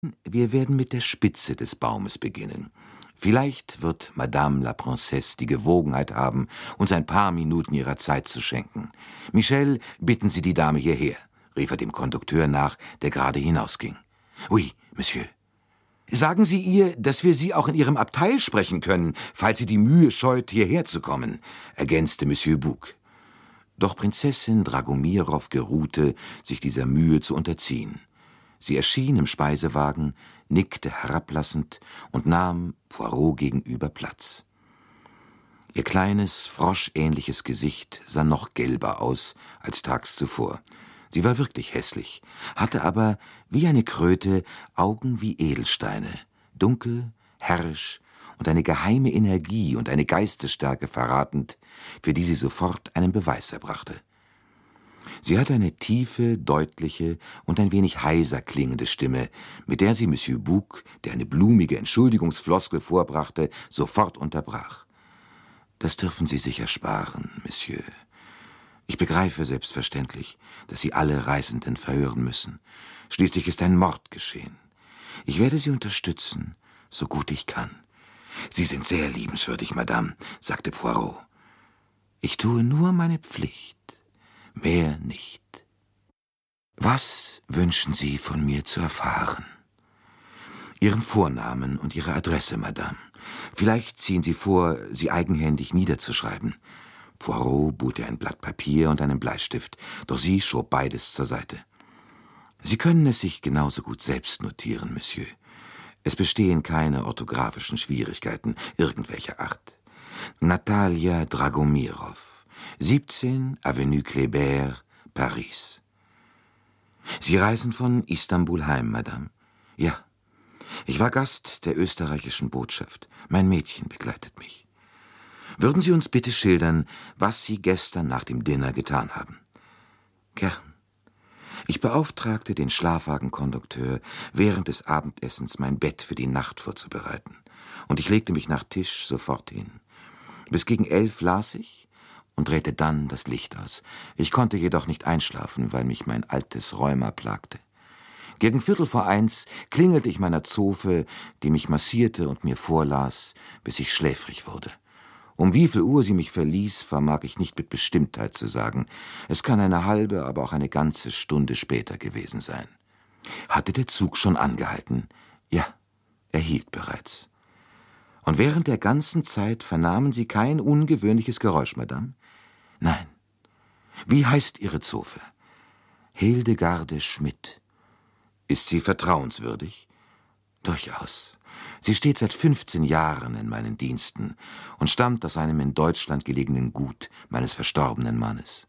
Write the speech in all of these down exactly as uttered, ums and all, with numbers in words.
Wir werden mit der Spitze des Baumes beginnen. Vielleicht wird Madame la Princesse die Gewogenheit haben, uns ein paar Minuten ihrer Zeit zu schenken. Michel, bitten Sie die Dame hierher, rief er dem Kondukteur nach, der gerade hinausging. Oui, Monsieur. Sagen Sie ihr, dass wir sie auch in ihrem Abteil sprechen können, falls sie die Mühe scheut, hierher zu kommen, ergänzte Monsieur Bouc. Doch Prinzessin Dragomirow geruhte, sich dieser Mühe zu unterziehen. Sie erschien im Speisewagen, nickte herablassend und nahm Poirot gegenüber Platz. Ihr kleines, froschähnliches Gesicht sah noch gelber aus als tags zuvor. Sie war wirklich hässlich, hatte aber, wie eine Kröte, Augen wie Edelsteine, dunkel, herrisch und eine geheime Energie und eine Geistesstärke verratend, für die sie sofort einen Beweis erbrachte. Sie hatte eine tiefe, deutliche und ein wenig heiser klingende Stimme, mit der sie Monsieur Bouc, der eine blumige Entschuldigungsfloskel vorbrachte, sofort unterbrach. »Das dürfen Sie sich ersparen, Monsieur. Ich begreife selbstverständlich, dass Sie alle Reisenden verhören müssen. Schließlich ist ein Mord geschehen. Ich werde Sie unterstützen, so gut ich kann.« »Sie sind sehr liebenswürdig, Madame«, sagte Poirot. »Ich tue nur meine Pflicht, mehr nicht. Was wünschen Sie von mir zu erfahren?« »Ihren Vornamen und Ihre Adresse, Madame. Vielleicht ziehen Sie vor, sie eigenhändig niederzuschreiben.« Poirot bot ihr ein Blatt Papier und einen Bleistift, doch sie schob beides zur Seite. »Sie können es sich genauso gut selbst notieren, Monsieur. Es bestehen keine orthografischen Schwierigkeiten irgendwelcher Art. Natalia Dragomirow, siebzehn Avenue Kléber, Paris.« »Sie reisen von Istanbul heim, Madame?« »Ja. Ich war Gast der österreichischen Botschaft. Mein Mädchen begleitet mich.« »Würden Sie uns bitte schildern, was Sie gestern nach dem Dinner getan haben?« »Gern. Ich beauftragte den Schlafwagenkondukteur, während des Abendessens mein Bett für die Nacht vorzubereiten, und ich legte mich nach Tisch sofort hin. Bis gegen elf las ich und drehte dann das Licht aus. Ich konnte jedoch nicht einschlafen, weil mich mein altes Rheuma plagte. Gegen Viertel vor eins klingelte ich meiner Zofe, die mich massierte und mir vorlas, bis ich schläfrig wurde. Um wie viel Uhr sie mich verließ, vermag ich nicht mit Bestimmtheit zu sagen. Es kann eine halbe, aber auch eine ganze Stunde später gewesen sein. Hatte der Zug schon angehalten? Ja, er hielt bereits. Und während der ganzen Zeit vernahmen Sie kein ungewöhnliches Geräusch, Madame? Nein. Wie heißt Ihre Zofe? Hildegarde Schmidt. Ist sie vertrauenswürdig? Durchaus. Sie steht seit fünfzehn Jahren in meinen Diensten und stammt aus einem in Deutschland gelegenen Gut meines verstorbenen Mannes.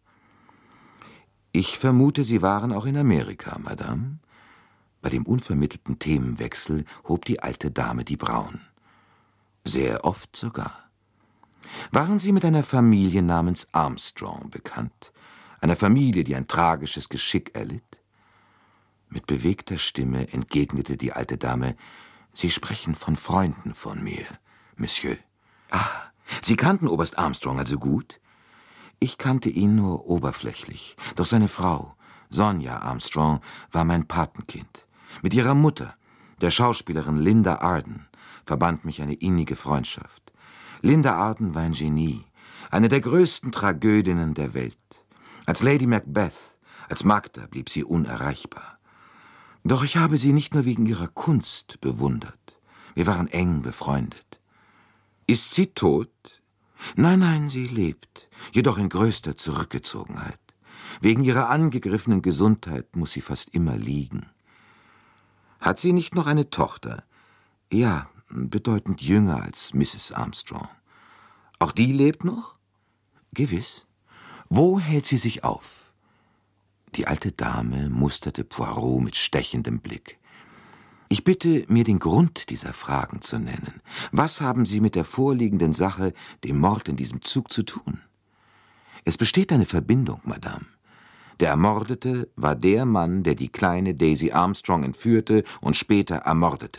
Ich vermute, Sie waren auch in Amerika, Madame? Bei dem unvermittelten Themenwechsel hob die alte Dame die Brauen. Sehr oft sogar. Waren Sie mit einer Familie namens Armstrong bekannt? Einer Familie, die ein tragisches Geschick erlitt? Mit bewegter Stimme entgegnete die alte Dame: »Sie sprechen von Freunden von mir, Monsieur.« »Ah, Sie kannten Oberst Armstrong also gut?« »Ich kannte ihn nur oberflächlich, doch seine Frau, Sonja Armstrong, war mein Patenkind. Mit ihrer Mutter, der Schauspielerin Linda Arden, verband mich eine innige Freundschaft. Linda Arden war ein Genie, eine der größten Tragödinnen der Welt. Als Lady Macbeth, als Magda blieb sie unerreichbar. Doch ich habe sie nicht nur wegen ihrer Kunst bewundert. Wir waren eng befreundet.« »Ist sie tot?« »Nein, nein, sie lebt, jedoch in größter Zurückgezogenheit. Wegen ihrer angegriffenen Gesundheit muss sie fast immer liegen.« »Hat sie nicht noch eine Tochter?« »Ja, bedeutend jünger als Misses Armstrong.« »Auch die lebt noch?« »Gewiss.« »Wo hält sie sich auf?« Die alte Dame musterte Poirot mit stechendem Blick. »Ich bitte, mir den Grund dieser Fragen zu nennen. Was haben Sie mit der vorliegenden Sache, dem Mord in diesem Zug, zu tun?« »Es besteht eine Verbindung, Madame. Der Ermordete war der Mann, der die kleine Daisy Armstrong entführte und später ermordete.«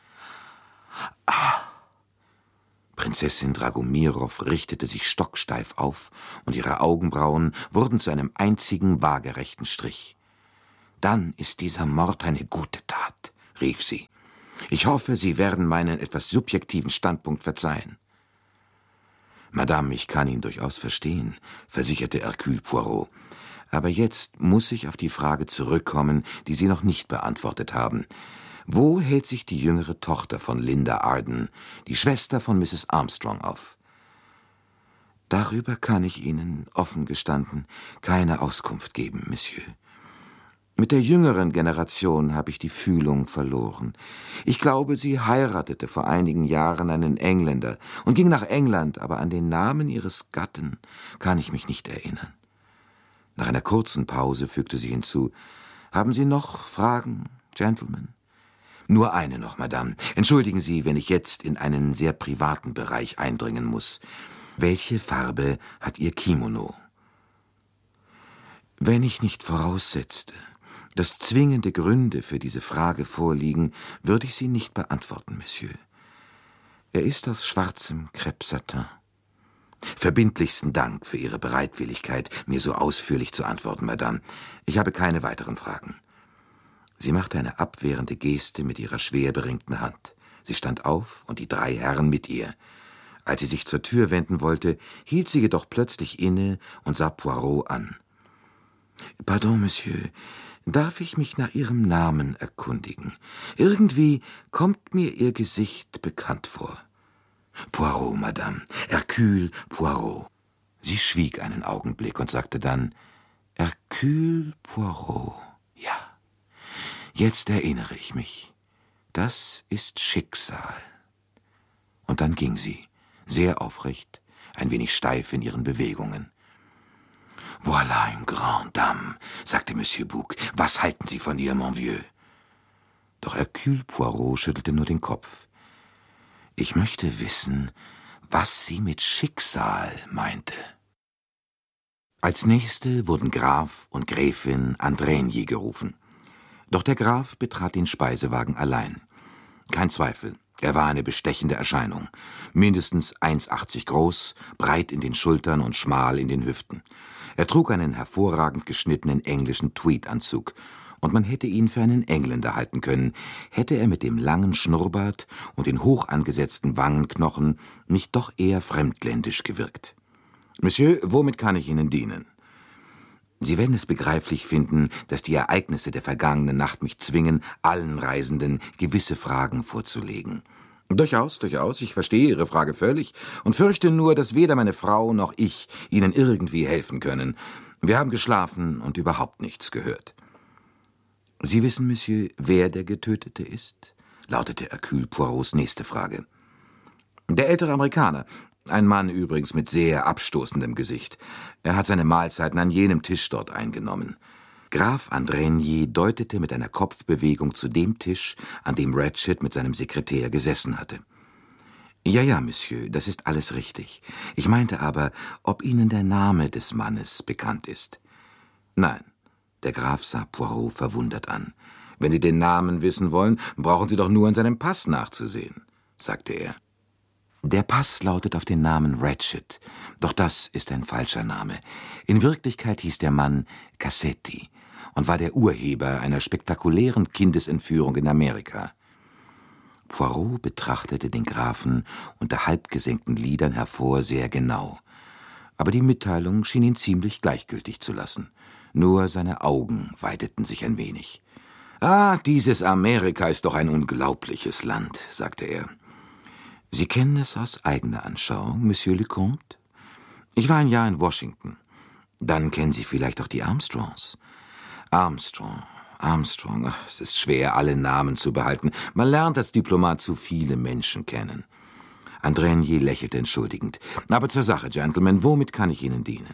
»Ah!« Prinzessin Dragomirow richtete sich stocksteif auf, und ihre Augenbrauen wurden zu einem einzigen waagerechten Strich. »Dann ist dieser Mord eine gute Tat«, rief sie. »Ich hoffe, Sie werden meinen etwas subjektiven Standpunkt verzeihen.« »Madame, ich kann ihn durchaus verstehen«, versicherte Hercule Poirot. »Aber jetzt muss ich auf die Frage zurückkommen, die Sie noch nicht beantwortet haben. Wo hält sich die jüngere Tochter von Linda Arden, die Schwester von Misses Armstrong, auf?« »Darüber kann ich Ihnen, offen gestanden, keine Auskunft geben, Monsieur. Mit der jüngeren Generation habe ich die Fühlung verloren. Ich glaube, sie heiratete vor einigen Jahren einen Engländer und ging nach England, aber an den Namen ihres Gatten kann ich mich nicht erinnern.« Nach einer kurzen Pause fügte sie hinzu: »Haben Sie noch Fragen, Gentlemen?« »Nur eine noch, Madame. Entschuldigen Sie, wenn ich jetzt in einen sehr privaten Bereich eindringen muss. Welche Farbe hat Ihr Kimono?« »Wenn ich nicht voraussetzte, dass zwingende Gründe für diese Frage vorliegen, würde ich sie nicht beantworten, Monsieur. Er ist aus schwarzem Crêpe-Satin.« »Verbindlichsten Dank für Ihre Bereitwilligkeit, mir so ausführlich zu antworten, Madame. Ich habe keine weiteren Fragen.« Sie machte eine abwehrende Geste mit ihrer schwer beringten Hand. Sie stand auf und die drei Herren mit ihr. Als sie sich zur Tür wenden wollte, hielt sie jedoch plötzlich inne und sah Poirot an. »Pardon, Monsieur, darf ich mich nach Ihrem Namen erkundigen? Irgendwie kommt mir Ihr Gesicht bekannt vor.« »Poirot, Madame, Hercule Poirot.« Sie schwieg einen Augenblick und sagte dann: »Hercule Poirot, ja. Jetzt erinnere ich mich. Das ist Schicksal.« Und dann ging sie, sehr aufrecht, ein wenig steif in ihren Bewegungen. »Voilà une grande dame«, sagte Monsieur Bouc. »Was halten Sie von ihr, mon vieux?« Doch Hercule Poirot schüttelte nur den Kopf. »Ich möchte wissen, was sie mit Schicksal meinte.« Als Nächste wurden Graf und Gräfin Andrigny gerufen. Doch der Graf betrat den Speisewagen allein. Kein Zweifel, er war eine bestechende Erscheinung. Mindestens eins Komma achtzig groß, breit in den Schultern und schmal in den Hüften. Er trug einen hervorragend geschnittenen englischen Tweedanzug, und man hätte ihn für einen Engländer halten können, hätte er mit dem langen Schnurrbart und den hoch angesetzten Wangenknochen nicht doch eher fremdländisch gewirkt. »Monsieur, womit kann ich Ihnen dienen?« Sie werden es begreiflich finden, dass die Ereignisse der vergangenen Nacht mich zwingen, allen Reisenden gewisse Fragen vorzulegen. »Durchaus, durchaus, ich verstehe Ihre Frage völlig und fürchte nur, dass weder meine Frau noch ich Ihnen irgendwie helfen können. Wir haben geschlafen und überhaupt nichts gehört.« »Sie wissen, Monsieur, wer der Getötete ist?« lautete Hercule Poirots nächste Frage. »Der ältere Amerikaner. Ein Mann übrigens mit sehr abstoßendem Gesicht. Er hat seine Mahlzeiten an jenem Tisch dort eingenommen.« Graf Andrigny deutete mit einer Kopfbewegung zu dem Tisch, an dem Ratchett mit seinem Sekretär gesessen hatte. »Ja, ja, Monsieur, das ist alles richtig. Ich meinte aber, ob Ihnen der Name des Mannes bekannt ist.« »Nein.« Der Graf sah Poirot verwundert an. »Wenn Sie den Namen wissen wollen, brauchen Sie doch nur in seinem Pass nachzusehen«, sagte er. »Der Pass lautet auf den Namen Ratchett, doch das ist ein falscher Name. In Wirklichkeit hieß der Mann Cassetti und war der Urheber einer spektakulären Kindesentführung in Amerika.« Poirot betrachtete den Grafen unter halbgesenkten Lidern hervor sehr genau. Aber die Mitteilung schien ihn ziemlich gleichgültig zu lassen. Nur seine Augen weiteten sich ein wenig. »Ah, dieses Amerika ist doch ein unglaubliches Land«, sagte er. »Sie kennen es aus eigener Anschauung, Monsieur le Comte? Ich war ein Jahr in Washington. Dann kennen Sie vielleicht auch die Armstrongs.« »Armstrong, Armstrong, ach, es ist schwer, alle Namen zu behalten. Man lernt als Diplomat zu viele Menschen kennen.« Andrigny lächelte entschuldigend. »Aber zur Sache, Gentlemen, womit kann ich Ihnen dienen?«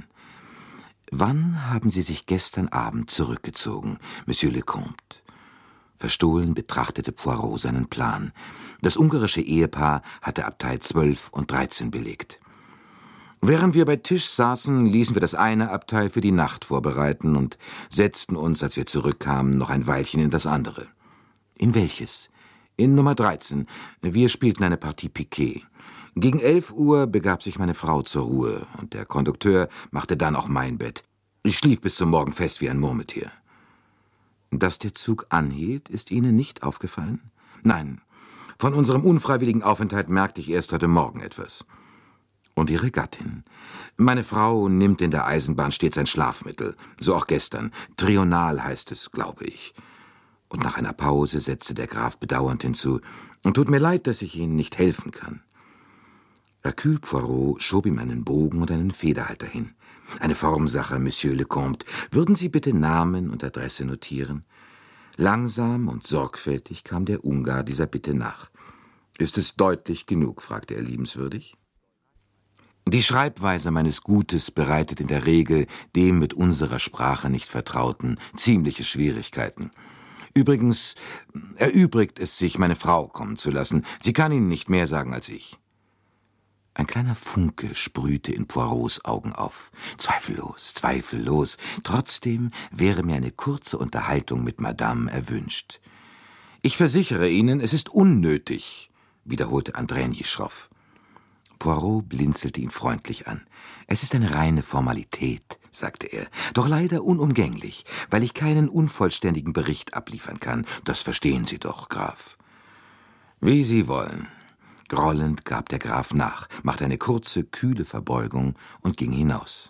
»Wann haben Sie sich gestern Abend zurückgezogen, Monsieur le Comte?« Verstohlen betrachtete Poirot seinen Plan. Das ungarische Ehepaar hatte Abteil zwölf und dreizehn belegt. Während wir bei Tisch saßen, ließen wir das eine Abteil für die Nacht vorbereiten und setzten uns, als wir zurückkamen, noch ein Weilchen in das andere. »In welches?« »In Nummer dreizehn. Wir spielten eine Partie Piquet. Gegen elf Uhr begab sich meine Frau zur Ruhe, und der Kondukteur machte dann auch mein Bett. Ich schlief bis zum Morgen fest wie ein Murmeltier.« Dass der Zug anhielt, ist Ihnen nicht aufgefallen? Nein, von unserem unfreiwilligen Aufenthalt merkte ich erst heute Morgen etwas. Und Ihre Gattin? Meine Frau nimmt in der Eisenbahn stets ein Schlafmittel, so auch gestern. Trional heißt es, glaube ich. Und nach einer Pause setzte der Graf bedauernd hinzu: »Tut mir leid, dass ich Ihnen nicht helfen kann.« Hercule Poirot schob ihm einen Bogen und einen Federhalter hin. »Eine Formsache, Monsieur le Comte. Würden Sie bitte Namen und Adresse notieren?« Langsam und sorgfältig kam der Ungar dieser Bitte nach. »Ist es deutlich genug?« fragte er liebenswürdig. Die Schreibweise meines Gutes bereitet in der Regel dem mit unserer Sprache nicht Vertrauten ziemliche Schwierigkeiten. Übrigens erübrigt es sich, meine Frau kommen zu lassen. Sie kann Ihnen nicht mehr sagen als ich.« Ein kleiner Funke sprühte in Poirots Augen auf. Zweifellos, zweifellos. Trotzdem wäre mir eine kurze Unterhaltung mit Madame erwünscht. »Ich versichere Ihnen, es ist unnötig«, wiederholte Andränyi schroff. Poirot blinzelte ihn freundlich an. »Es ist eine reine Formalität«, sagte er, »doch leider unumgänglich, weil ich keinen unvollständigen Bericht abliefern kann. Das verstehen Sie doch, Graf.« »Wie Sie wollen.« Grollend gab der Graf nach, machte eine kurze, kühle Verbeugung und ging hinaus.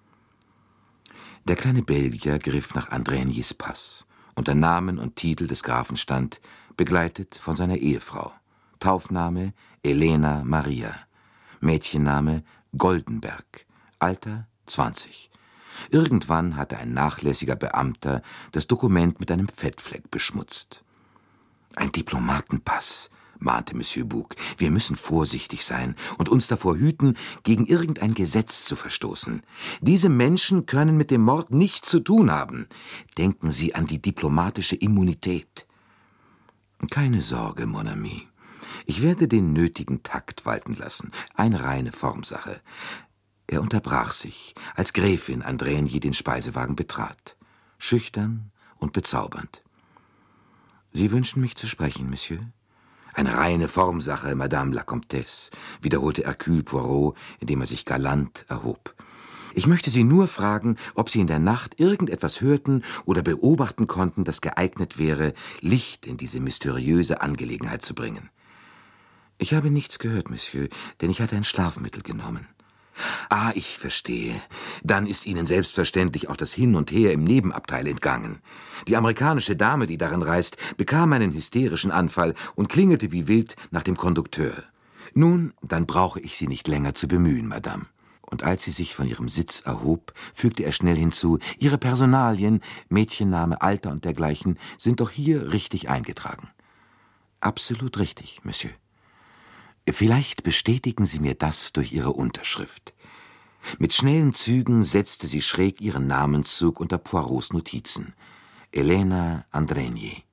Der kleine Belgier griff nach Andränis Pass. Unter Namen und Titel des Grafen stand, begleitet von seiner Ehefrau. Taufname Elena Maria. Mädchenname Goldenberg. Alter zwanzig. Irgendwann hatte ein nachlässiger Beamter das Dokument mit einem Fettfleck beschmutzt. »Ein Diplomatenpass«, mahnte Monsieur Bouc. »Wir müssen vorsichtig sein und uns davor hüten, gegen irgendein Gesetz zu verstoßen. Diese Menschen können mit dem Mord nichts zu tun haben. Denken Sie an die diplomatische Immunität.« »Keine Sorge, mon ami. Ich werde den nötigen Takt walten lassen. Eine reine Formsache.« Er unterbrach sich, als Gräfin Andränyi den Speisewagen betrat. Schüchtern und bezaubernd. »Sie wünschen mich zu sprechen, Monsieur?« »Eine reine Formsache, Madame la Comtesse«, wiederholte Hercule Poirot, indem er sich galant erhob. »Ich möchte Sie nur fragen, ob Sie in der Nacht irgendetwas hörten oder beobachten konnten, das geeignet wäre, Licht in diese mysteriöse Angelegenheit zu bringen.« »Ich habe nichts gehört, Monsieur, denn ich hatte ein Schlafmittel genommen.« »Ah, ich verstehe. Dann ist Ihnen selbstverständlich auch das Hin und Her im Nebenabteil entgangen. Die amerikanische Dame, die darin reist, bekam einen hysterischen Anfall und klingelte wie wild nach dem Kondukteur. Nun, dann brauche ich Sie nicht länger zu bemühen, Madame.« Und als sie sich von ihrem Sitz erhob, fügte er schnell hinzu: »Ihre Personalien, Mädchenname, Alter und dergleichen, sind doch hier richtig eingetragen.« »Absolut richtig, Monsieur.« »Vielleicht bestätigen Sie mir das durch Ihre Unterschrift.« Mit schnellen Zügen setzte sie schräg ihren Namenszug unter Poirots Notizen. Elena Andränyi.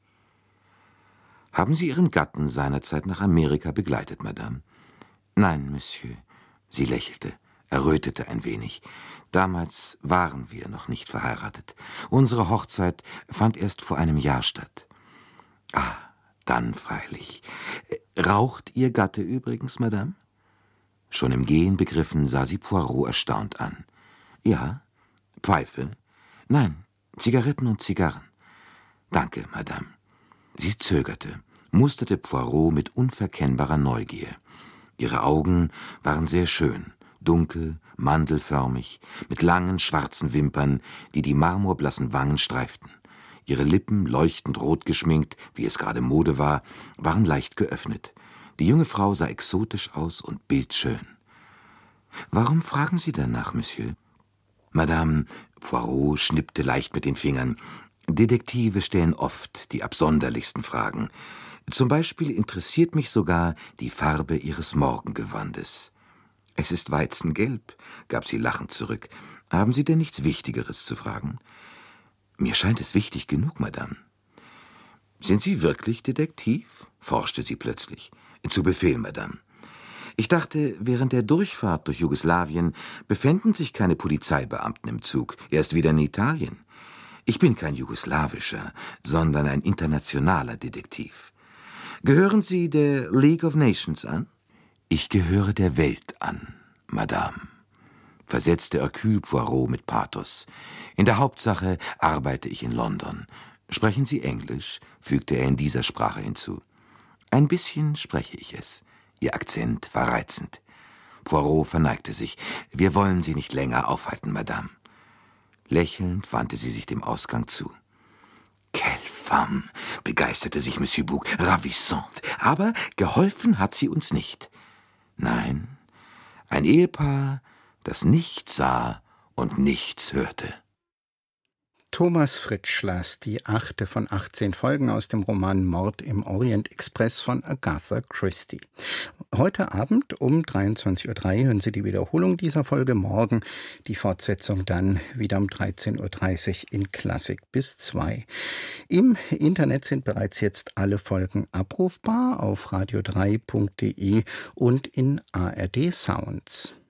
»Haben Sie Ihren Gatten seinerzeit nach Amerika begleitet, Madame?« »Nein, Monsieur.« Sie lächelte, errötete ein wenig. »Damals waren wir noch nicht verheiratet. Unsere Hochzeit fand erst vor einem Jahr statt.« »Ah, dann freilich. Raucht Ihr Gatte übrigens, Madame?« Schon im Gehen begriffen, sah sie Poirot erstaunt an. »Ja. Pfeife?« »Nein, Zigaretten und Zigarren.« »Danke, Madame.« Sie zögerte, musterte Poirot mit unverkennbarer Neugier. Ihre Augen waren sehr schön, dunkel, mandelförmig, mit langen schwarzen Wimpern, die die marmorblassen Wangen streiften. Ihre Lippen, leuchtend rot geschminkt, wie es gerade Mode war, waren leicht geöffnet. Die junge Frau sah exotisch aus und bildschön. »Warum fragen Sie danach, Monsieur?« »Madame«, Poirot schnippte leicht mit den Fingern, »Detektive stellen oft die absonderlichsten Fragen. Zum Beispiel interessiert mich sogar die Farbe Ihres Morgengewandes.« »Es ist weizengelb«, gab sie lachend zurück. »Haben Sie denn nichts Wichtigeres zu fragen?« »Mir scheint es wichtig genug, Madame.« »Sind Sie wirklich Detektiv?« forschte sie plötzlich. »Zu Befehl, Madame.« »Ich dachte, während der Durchfahrt durch Jugoslawien befänden sich keine Polizeibeamten im Zug, erst wieder in Italien. Ich bin kein jugoslawischer, sondern ein internationaler Detektiv. Gehören Sie der League of Nations an?« »Ich gehöre der Welt an, Madame«, versetzte Hercule Poirot mit Pathos. »In der Hauptsache arbeite ich in London. »Sprechen Sie Englisch?« fügte er in dieser Sprache hinzu. »Ein bisschen spreche ich es.« Ihr Akzent war reizend. Poirot verneigte sich. »Wir wollen Sie nicht länger aufhalten, Madame.« Lächelnd wandte sie sich dem Ausgang zu. »Quelle femme«, begeisterte sich Monsieur Bouc, »ravissante. Aber geholfen hat sie uns nicht. Nein, ein Ehepaar, das nichts sah und nichts hörte.« Thomas Fritsch las die achte von achtzehn Folgen aus dem Roman Mord im Orient Express von Agatha Christie. Heute Abend um dreiundzwanzig Uhr drei hören Sie die Wiederholung dieser Folge, morgen die Fortsetzung dann wieder um dreizehn Uhr dreißig in Klassik bis zwei. Im Internet sind bereits jetzt alle Folgen abrufbar auf radio drei punkt de und in A R D Sounds.